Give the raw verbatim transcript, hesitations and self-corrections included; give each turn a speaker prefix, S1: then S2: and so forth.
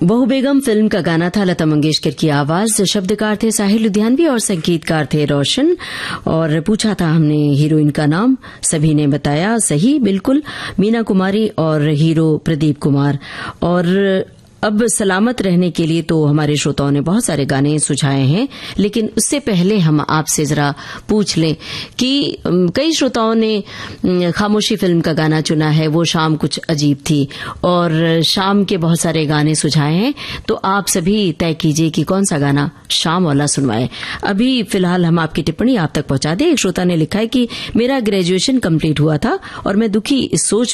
S1: बहू बेगम फिल्म का गाना था, लता मंगेशकर की आवाज, शब्दकार थे साहिल लुधियानवी और संगीतकार थे रोशन। और पूछा था हमने हीरोइन का नाम, सभी ने बताया सही, बिल्कुल मीना कुमारी और हीरो प्रदीप कुमार। और अब सलामत रहने के लिए तो हमारे श्रोताओं ने बहुत सारे गाने सुझाए हैं, लेकिन उससे पहले हम आपसे जरा पूछ लें कि कई श्रोताओं ने खामोशी फिल्म का गाना चुना है, वो शाम कुछ अजीब थी, और शाम के बहुत सारे गाने सुझाए हैं। तो आप सभी तय कीजिए कि कौन सा गाना शाम वाला सुनवाए। अभी फिलहाल हम आपकी टिप्पणी आप तक पहुंचा दें। एक श्रोता ने लिखा है कि मेरा ग्रेजुएशन कंप्लीट हुआ था और मैं दुखी इस सोच